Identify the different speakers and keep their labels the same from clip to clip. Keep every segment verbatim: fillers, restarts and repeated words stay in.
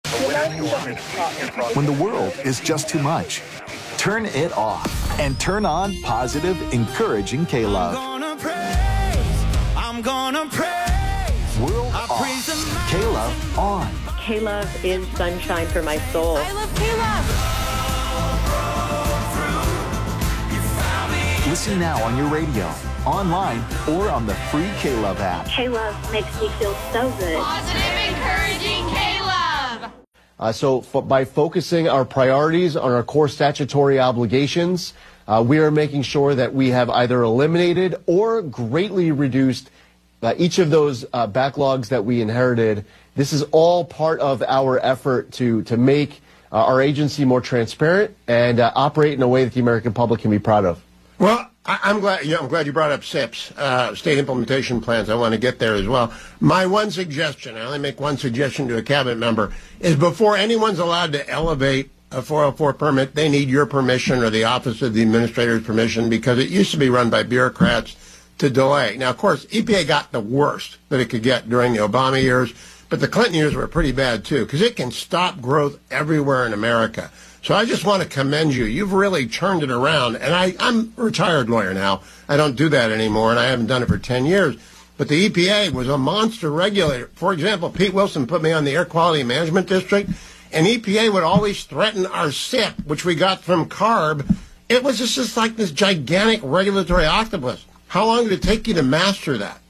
Speaker 1: When the world is just too much, turn it off and turn on positive, encouraging K-Love.
Speaker 2: I'm gonna praise, I'm gonna praise.
Speaker 1: World off, K-Love on.
Speaker 3: K-Love is sunshine for my soul.
Speaker 4: I love K-Love.
Speaker 1: Listen now on your radio, online, or on the free K-Love app.
Speaker 5: K-Love makes me feel so good.
Speaker 4: Positive, encouraging K-Love.
Speaker 6: Uh, so f- by focusing our priorities on our core statutory obligations, uh, we are making sure that we have either eliminated or greatly reduced uh, each of those uh, backlogs that we inherited. This is all part of our effort to, to make uh, our agency more transparent and uh, operate in a way that the American public can be proud of.
Speaker 7: Well, I, I'm glad. Yeah, I'm glad you brought up S I Ps, uh, state implementation plans. I want to get there as well. My one suggestion, I only make one suggestion to a cabinet member, is before anyone's allowed to elevate a four oh four permit, they need your permission or the Office of the Administrator's permission, because it used to be run by bureaucrats to delay. Now, of course, E P A got the worst that it could get during the Obama years, but the Clinton years were pretty bad too, because it can stop growth everywhere in America. So I just want to commend you. You've really turned it around. And I, I'm a retired lawyer now. I don't do that anymore, and I haven't done it for ten years. But the E P A was a monster regulator. For example, Pete Wilson put me on the Air Quality Management District, and E P A would always threaten our S I P, which we got from CARB. It was just, just like this gigantic regulatory octopus. How long did it take you to master that?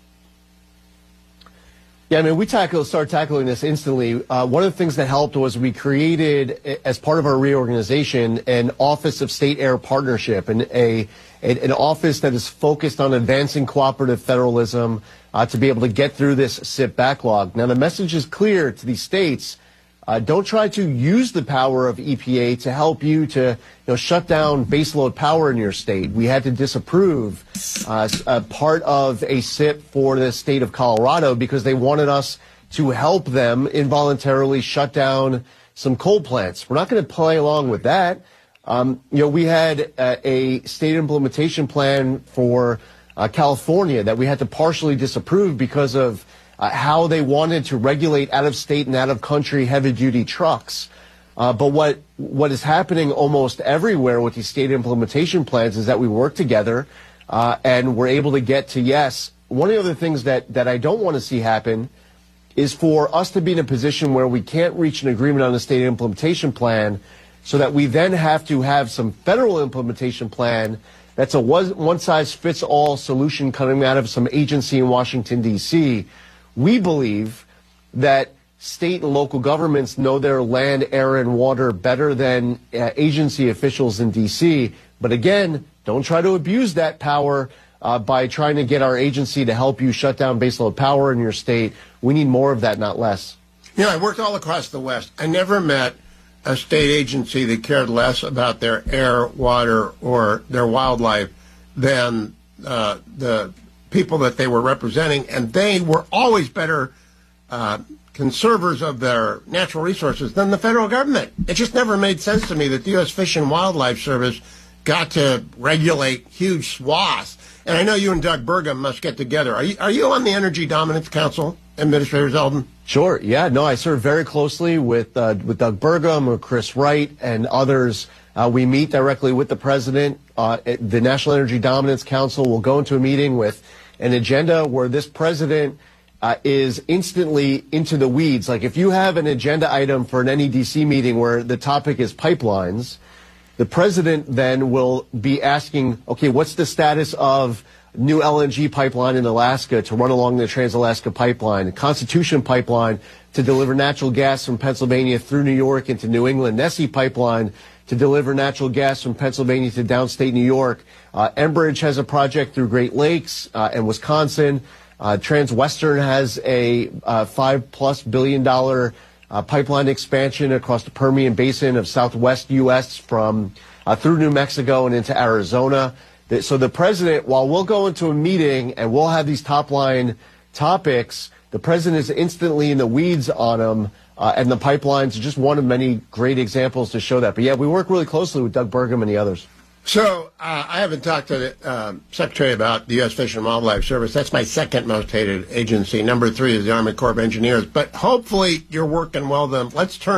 Speaker 6: Yeah, I mean, we tackle, start tackling this instantly. Uh, one of the things that helped was we created, as part of our reorganization, an Office of State Air Partnership, and a, a an office that is focused on advancing cooperative federalism uh, to be able to get through this S I P backlog. Now, the message is clear to these states. Uh, don't try to use the power of E P A to help you to you know, shut down baseload power in your state. We had to disapprove uh, a part of a S I P for the state of Colorado because they wanted us to help them involuntarily shut down some coal plants. We're not going to play along with that. Um, you know, we had uh, a state implementation plan for uh, California that we had to partially disapprove because of Uh, how they wanted to regulate out-of-state and out-of-country heavy-duty trucks. Uh, but what what is happening almost everywhere with these state implementation plans is that we work together uh, and we're able to get to yes. One of the other things that, that I don't want to see happen is for us to be in a position where we can't reach an agreement on a state implementation plan so that we then have to have some federal implementation plan that's a one-size-fits-all solution coming out of some agency in Washington, D C We believe that state and local governments know their land, air, and water better than uh, agency officials in D C. But again, don't try to abuse that power uh, by trying to get our agency to help you shut down baseload power in your state. We need more of that, not less.
Speaker 7: You know, I worked all across the West. I never met a state agency that cared less about their air, water, or their wildlife than uh, the people that they were representing, and they were always better uh, conservers of their natural resources than the federal government. It just never made sense to me that the U S Fish and Wildlife Service got to regulate huge swaths. And I know you and Doug Burgum must get together. Are you, are you on the Energy Dominance Council, Administrator Zeldin?
Speaker 6: Sure. Yeah. No, I serve very closely with uh, with Doug Burgum or Chris Wright and others. Uh, we meet directly with the president. Uh, the National Energy Dominance Council will go into a meeting with an agenda where this president uh, is instantly into the weeds. Like if you have an agenda item for an N E D C meeting where the topic is pipelines, the president then will be asking, okay, what's the status of new L N G pipeline in Alaska to run along the Trans-Alaska Pipeline, Constitution Pipeline to deliver natural gas from Pennsylvania through New York into New England, Nessie Pipeline to deliver natural gas from Pennsylvania to downstate New York. Uh, Enbridge has a project through Great Lakes uh, and Wisconsin. Uh, Transwestern has a uh, five-plus billion dollar uh, pipeline expansion across the Permian Basin of Southwest U S from uh, through New Mexico and into Arizona. So the president, while we'll go into a meeting and we'll have these top-line topics, the president is instantly in the weeds on them. Uh, and the pipelines are just one of many great examples to show that. But, yeah, we work really closely with Doug Burgum and the others.
Speaker 7: So uh, I haven't talked to the um, Secretary about the U S Fish and Wildlife Service. That's my second most hated agency. Number three is the Army Corps of Engineers. But hopefully you're working well then. Let's turn